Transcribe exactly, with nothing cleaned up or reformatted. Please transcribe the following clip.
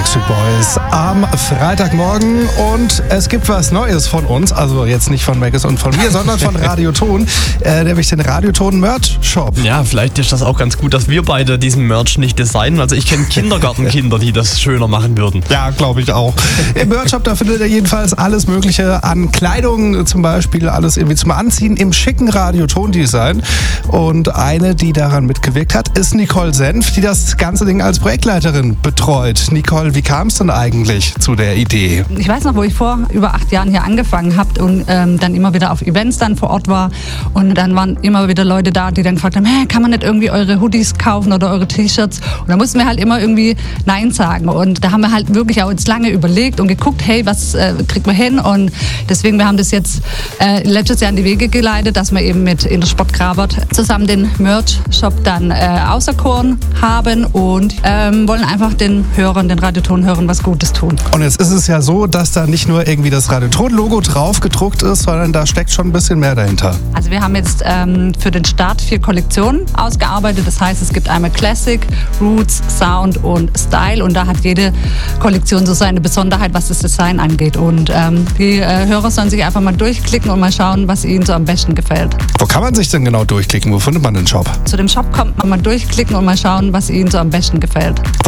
Backstreet Boys am Freitagmorgen und es gibt was Neues von uns, also jetzt nicht von Maggis und von mir, sondern von Radioton, äh, nämlich den Radioton Merch Shop. Ja, vielleicht ist das auch ganz gut, dass wir beide diesen Merch nicht designen. Also ich kenne Kindergartenkinder, die das schöner machen würden. Ja, glaube ich auch. Im Merch Shop, da findet ihr jedenfalls alles Mögliche an Kleidung, zum Beispiel alles irgendwie zum Anziehen im schicken Radioton-Design. Und eine, die daran mitgewirkt hat, ist Nicole Senf, die das ganze Ding als Projektleiterin betreut. Nicole, wie kam es denn eigentlich zu der Idee? Ich weiß noch, wo ich vor über acht Jahren hier angefangen habe und ähm, dann immer wieder auf Events dann vor Ort war und dann waren immer wieder Leute da, die dann gefragt haben, hey, kann man nicht irgendwie eure Hoodies kaufen oder eure T-Shirts? Und da mussten wir halt immer irgendwie Nein sagen und da haben wir halt wirklich auch uns lange überlegt und geguckt, hey, was äh, kriegt man hin? Und deswegen, wir haben das jetzt äh, letztes Jahr in die Wege geleitet, dass wir eben mit Intersport Grabert zusammen den Merch-Shop dann äh, auserkoren haben und ähm, wollen einfach den Hörern, den Radioton-Hörern was Gutes tun. Und jetzt ist es ja so, dass da nicht nur irgendwie das Radioton-Logo drauf gedruckt ist, sondern da steckt schon ein bisschen mehr dahinter. Also wir haben jetzt ähm, für den Start vier Kollektionen ausgearbeitet. Das heißt, es gibt einmal Classic, Roots, Sound und Style und da hat jede Kollektion so seine Besonderheit, was das Design angeht. Und ähm, die äh, Hörer sollen sich einfach mal durchklicken und mal schauen, was ihnen so am besten gefällt. Wo kann man sich denn genau durchklicken? Wo findet man den Shop? Zu dem Shop kommt man mal durchklicken und mal schauen, was ihnen so am besten gefällt.